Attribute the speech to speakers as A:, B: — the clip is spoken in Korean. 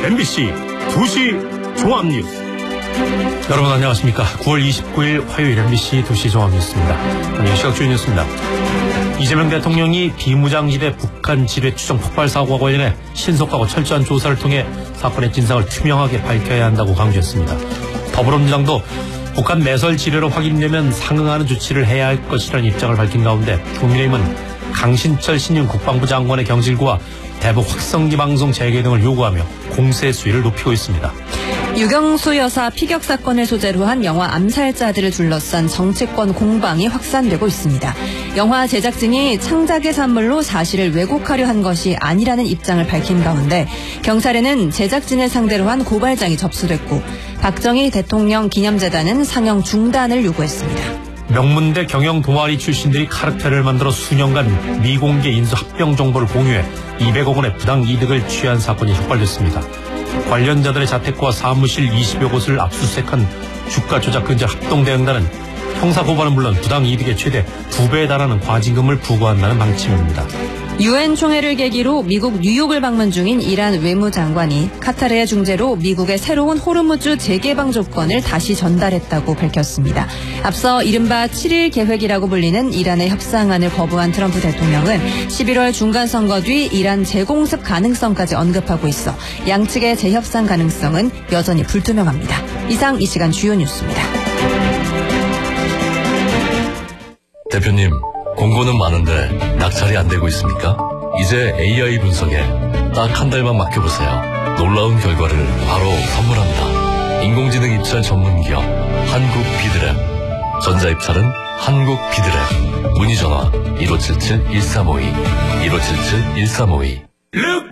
A: MBC 2시 종합뉴스. 여러분 안녕하십니까. 9월 29일 화요일 MBC 2시 종합뉴스입니다. 오늘 시각 주요 뉴스입니다. 이재명 대통령이 비무장지대 북한 지뢰 추정 폭발 사고와 관련해 신속하고 철저한 조사를 통해 사건의 진상을 투명하게 밝혀야 한다고 강조했습니다. 더불어민주당도 북한 매설 지뢰로 확인되면 상응하는 조치를 해야 할 것이라는 입장을 밝힌 가운데 국민의힘은 강신철 신임 국방부 장관의 경질과 대북 확성기 방송 재개 등을 요구하며 공세 수위를 높이고 있습니다.
B: 유경수 여사 피격 사건을 소재로 한 영화 암살자들을 둘러싼 정치권 공방이 확산되고 있습니다. 영화 제작진이 창작의 산물로 사실을 왜곡하려 한 것이 아니라는 입장을 밝힌 가운데 경찰에는 제작진을 상대로 한 고발장이 접수됐고 박정희 대통령 기념재단은 상영 중단을 요구했습니다.
A: 명문대 경영 동아리 출신들이 카르텔을 만들어 수년간 미공개 인수 합병 정보를 공유해 200억 원의 부당 이득을 취한 사건이 촉발됐습니다. 관련자들의 자택과 사무실 20여 곳을 압수수색한 주가 조작 근절 합동대응단은 형사 고발은 물론 부당 이득의 최대 2배에 달하는 과징금을 부과한다는 방침입니다.
B: 유엔 총회를 계기로 미국 뉴욕을 방문 중인 이란 외무장관이 카타르의 중재로 미국의 새로운 호르무즈 재개방 조건을 다시 전달했다고 밝혔습니다. 앞서 이른바 7일 계획이라고 불리는 이란의 협상안을 거부한 트럼프 대통령은 11월 중간선거 뒤 이란 재공습 가능성까지 언급하고 있어 양측의 재협상 가능성은 여전히 불투명합니다. 이상 이 시간 주요 뉴스입니다.
C: 대표님, 공고는 많은데 낙찰이 안 되고 있습니까? 이제 AI 분석에 딱 한 달만 맡겨보세요. 놀라운 결과를 바로 선물합니다. 인공지능 입찰 전문기업 한국비드랩. 전자입찰은 한국비드랩. 문의전화 1577-1352 1577-1352.